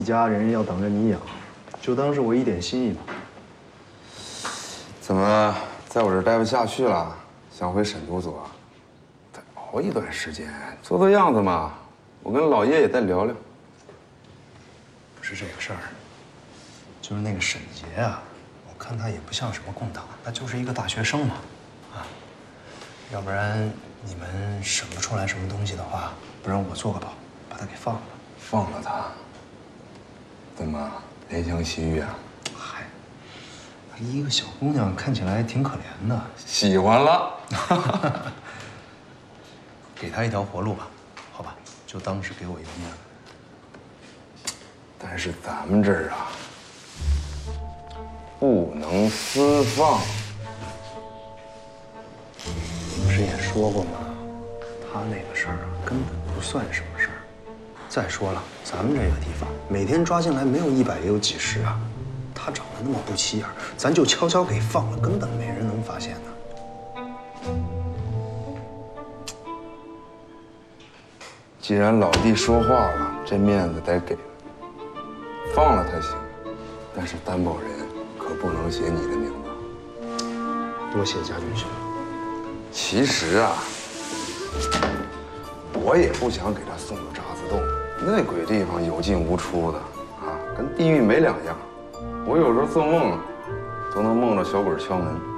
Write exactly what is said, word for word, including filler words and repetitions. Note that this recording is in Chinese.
家人要等着你养，就当是我一点心意吧。 怎么在我这儿待不下去了？想回沈都做？再熬一段时间，做做样子嘛。我跟老爷也再聊聊。 不是这个事儿，就是那个沈杰啊，我看他也不像什么共党，那就是一个大学生嘛，啊，要不然你们审不出来什么东西的话，不然我做个保，把他给放了。 放了他？怎么怜香惜玉啊？ 嗨，她一个小姑娘看起来挺可怜的， 喜欢了。 给她一条活路吧，好吧，就当是给我一个面子。 但是咱们这儿啊，不能私放。 不是也说过吗？他那个事儿啊，根本不算什么事儿。再说了，咱们这个地方每天抓进来没有一百也有几十啊。他长得那么不起眼，咱就悄悄给放了，根本没人能发现的。 既然老弟说话了，这面子得给。放了他行，但是担保人可不能写你的名字。 多谢家俊兄。 其实啊，我也不想给他送到渣滓洞，那鬼地方有进无出的啊，跟地狱没两样。我有时候做梦，都能梦着小鬼敲门。